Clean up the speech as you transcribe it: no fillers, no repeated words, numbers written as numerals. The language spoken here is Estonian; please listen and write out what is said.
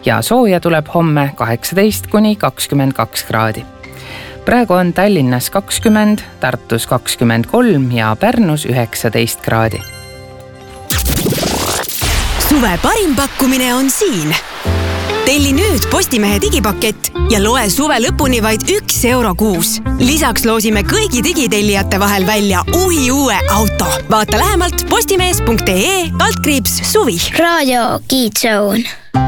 ja sooja tuleb homme 18–22 kraadi. Praegu on Tallinnas 20, Tartus 23 ja Pärnus 19 kraadi. Suve parim pakkumine on siin. Telli nüüd Postimehe digipakett ja loe suve lõpuni vaid €1 kuus. Lisaks loosime kõigi digitellijate vahel välja uue auto. Vaata lähemalt postimees.ee/suvi. Raadio Kids Zone.